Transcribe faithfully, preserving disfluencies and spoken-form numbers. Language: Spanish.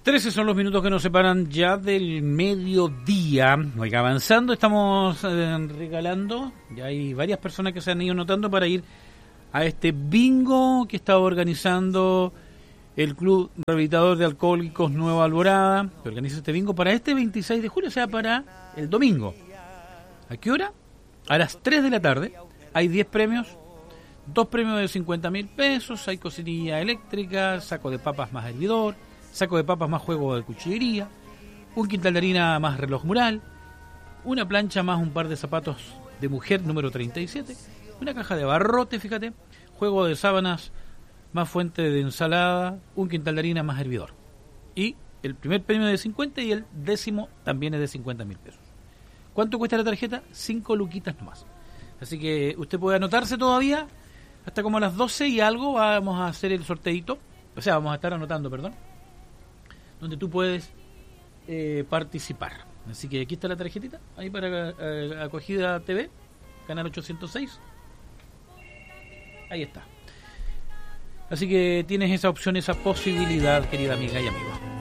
trece son los minutos que nos separan ya del mediodía. Oiga, avanzando, estamos eh, regalando. Ya hay varias personas que se han ido notando para ir a este bingo que está organizando el Club Rehabilitador de Alcohólicos Nueva Alborada, que organiza este bingo para este veintiséis de julio, o sea, para el domingo. ¿A qué hora? A las tres de la tarde. Hay diez premios, dos premios de cincuenta mil pesos, hay cocinilla eléctrica, saco de papas más hervidor, saco de papas más juego de cuchillería, un quintal de harina más reloj mural, una plancha más un par de zapatos de mujer número treinta y siete, una caja de barrote, fíjate, juego de sábanas más fuente de ensalada, un quintal de harina más hervidor. Y el primer premio es de cincuenta y el décimo también es de cincuenta mil pesos. ¿Cuánto cuesta la tarjeta? Cinco luquitas nomás. Así que usted puede anotarse todavía hasta como a las doce y algo vamos a hacer el sorteito. O sea, vamos a estar anotando, perdón. Donde tú puedes eh, participar. Así que aquí está la tarjetita, ahí para eh, Acogida T V, canal ochocientos seis. Ahí está. Así que tienes esa opción, esa posibilidad, querida amiga y amigo.